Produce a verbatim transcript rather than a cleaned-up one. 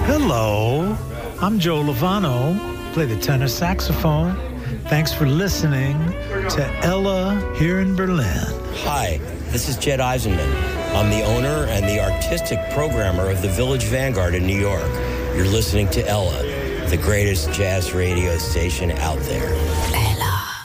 Hello, I'm Joe Lovano, play the tenor saxophone. Thanks for listening to Ella here in Berlin. Hi, this is Jed Eisenman. I'm the owner and the artistic programmer of the Village Vanguard in New York. You're listening to Ella, the greatest jazz radio station out there.